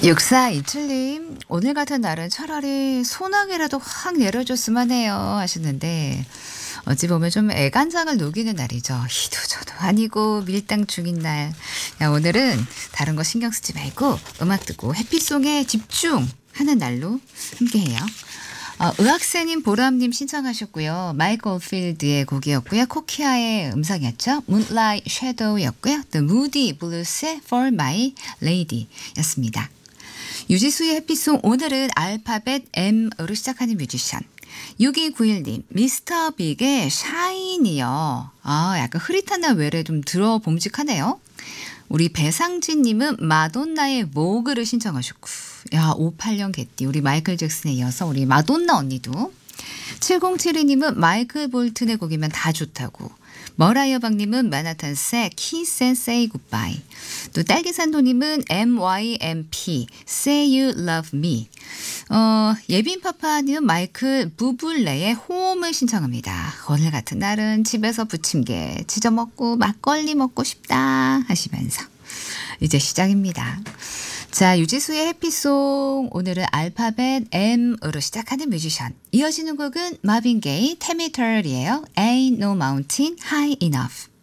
6427님, 오늘 같은 날은 차라리 소나기라도 확 내려줬으면 해요 하시는데, 어찌 보면 좀 애간장을 녹이는 날이죠. 희도 저도 아니고 밀당 중인 날. 야, 오늘은 다른 거 신경 쓰지 말고 음악 듣고 해피송에 집중하는 날로 함께해요. 의학생님 보람님 신청하셨고요. 마이크 오필드의 곡이었고요. 코키아의 음성이었죠. Moonlight Shadow였고요. The Moody Blues의 For My Lady 였습니다. 유지수의 해피송, 오늘은 알파벳 M으로 시작하는 뮤지션. 6291님, 미스터 빅의 샤인이요. 약간 흐릿한 날 외래 좀 들어봄직하네요. 우리 배상진님은 마돈나의 모그를 신청하셨고, 야, 58년 개띠, 우리 마이클 잭슨에 이어서 우리 마돈나 언니도. 7072님은 마이클 볼튼의 곡이면 다 좋다고. 머라이어 박님은 마나탄스의 Kiss and Say Goodbye. 또 딸기산도님은 MYMP Say You Love Me. 예빈파파님은 마이클 부블레의 홈을 신청합니다. 오늘 같은 날은 집에서 부침개 지져 먹고 막걸리 먹고 싶다 하시면서 이제 시작입니다. 자, 유지수의 해피송, 오늘은 알파벳 M으로 시작하는 뮤지션. 이어지는 곡은 마빈 게이, 테미 터럴이에요. Ain't no mountain high enough.